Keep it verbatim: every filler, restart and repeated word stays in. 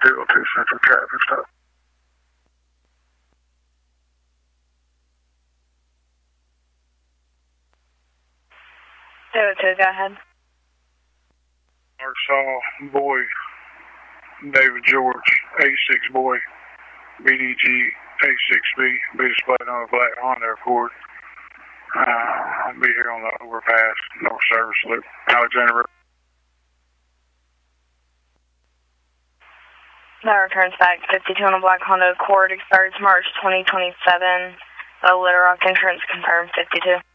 two oh two Central traffic stop. two oh two, go ahead. Arkansas boy, David George, eighty-six boy, B D G eighty-six B, be displayed on a black Honda Accord. Uh, I'll be here on the overpass, North Service Loop, Alexander Road. That returns back fifty-two on a black Honda Accord, expires March twenty twenty-seven. The Little Rock Insurance confirmed fifty-two.